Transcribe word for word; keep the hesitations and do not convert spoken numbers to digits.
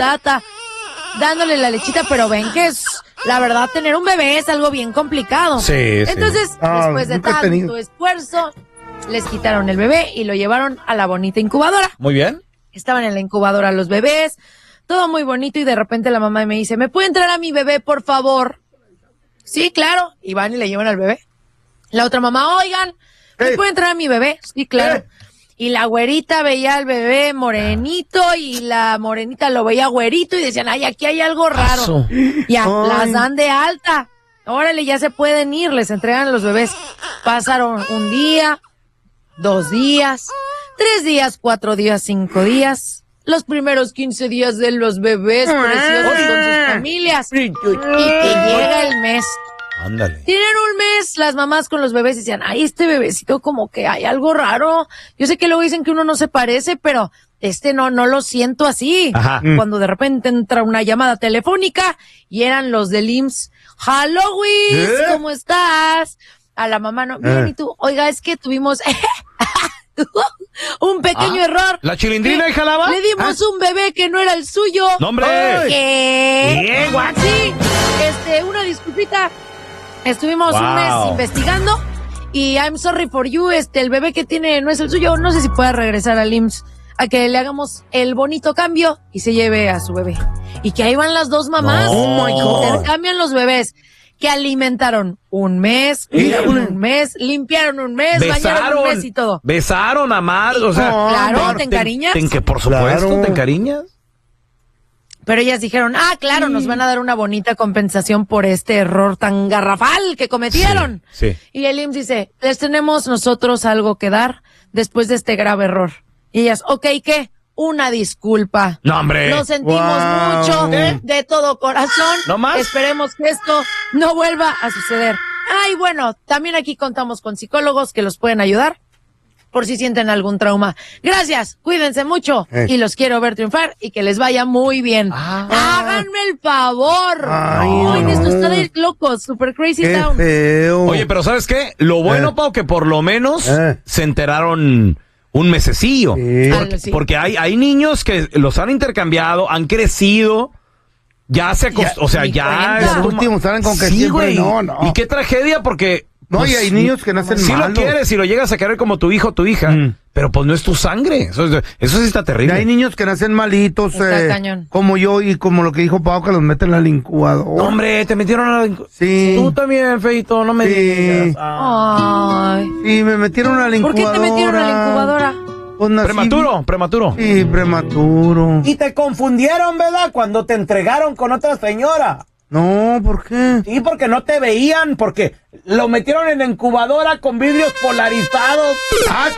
tata, dándole la lechita, pero ven que es, la verdad, tener un bebé es algo bien complicado. Sí, Entonces, sí. Ah, después de nunca he tanto tenido. esfuerzo, les quitaron el bebé y lo llevaron a la bonita incubadora. Muy bien. Estaban en la incubadora los bebés, todo muy bonito, y de repente la mamá me dice, ¿me puede entrar a mi bebé, por favor? Sí, claro. Y van y le llevan al bebé. La otra mamá, oigan, ¿me Eh. puede entrar a mi bebé? Sí, claro. Eh. Y la güerita veía al bebé morenito y la morenita lo veía güerito y decían, ay, aquí hay algo raro. Aso. Ya, Ay. las dan de alta. Órale, ya se pueden ir, les entregan a los bebés. Pasaron un día, dos días, tres días, cuatro días, cinco días. Los primeros quince días de los bebés preciosos con sus familias. Y que llega el mes. Ándale. Tienen un mes las mamás con los bebés y decían, ay, este bebecito como que hay algo raro. Yo sé que luego dicen que uno no se parece, pero este no, no lo siento así. Ajá. Cuando de repente entra una llamada telefónica y eran los del I M S S. ¡Halloween! ¿Eh? ¿Cómo estás? A la mamá, no, bien, Eh. ¿y tú? Oiga, es que tuvimos un pequeño Ah, error. ¿la chilindrina Que y jalaba? Le dimos un bebé que no era el suyo. ¡No, hombre! ¿Qué? ¿Qué, guacho? Sí, este, una disculpita. Estuvimos un Wow. mes investigando y I'm sorry for you, este, el bebé que tiene no es el suyo. No sé si pueda regresar al I M S S a que le hagamos el bonito cambio y se lleve a su bebé. Y que ahí van las dos mamás. No. Oh, my God. Intercambian los bebés. Que alimentaron un mes, Híjole. cuidaron un mes, limpiaron un mes, bañaron un Besaron. mes y todo. Besaron a Mar, o sea. No, Claro, Mar, ¿te encariñas? ¿Te, que por supuesto, Claro. te encariñas? Pero ellas dijeron, ah, claro, nos van a dar una bonita compensación por este error tan garrafal que cometieron. Sí, sí. Y el I M S S dice, les tenemos nosotros algo que dar después de este grave error. Y ellas, ok, ¿qué? Una disculpa. No, hombre. Lo sentimos Wow. mucho, ¿Eh? de todo corazón. ¿No más? Esperemos que esto no vuelva a suceder. Ay, bueno, también aquí contamos con psicólogos que los pueden ayudar por si sienten algún trauma. Gracias, cuídense mucho Eh. y los quiero ver triunfar y que les vaya muy bien. Ah. Háganme el favor. Ay, Ay, no. esto está de locos, super crazy Qué town. feo. Oye, pero ¿sabes qué? Lo bueno, Eh. Pau, que por lo menos Eh. se enteraron un mesecillo. Sí. Porque, Ah, sí. porque hay, hay niños que los han intercambiado, han crecido, ya se acost- Ya, o sea, ni ya... cuenta. es Al tu- último salen con que Sí, siempre güey. no, no. Y qué tragedia, porque... No, pues, y hay niños que nacen sí malos. lo quieres y lo llegas a querer como tu hijo o tu hija, Mm. pero pues no es tu sangre. Eso, es- eso sí está Y terrible. hay niños que nacen malitos, Está eh, cañón. como yo y como lo que dijo Pau, que los meten al incubador. No, hombre, te metieron a la... Sí. Tú también, Feito, no me Sí. digas. Ah. Ay. Sí, me metieron a la ¿Por qué incubadora. te metieron a la incubadora? Pues nací- Prematuro, prematuro. Sí, prematuro. Y te confundieron, ¿verdad? Cuando te entregaron con otra señora. No, ¿por qué? Sí, porque no te veían, porque lo metieron en la incubadora con vidrios polarizados. Ah,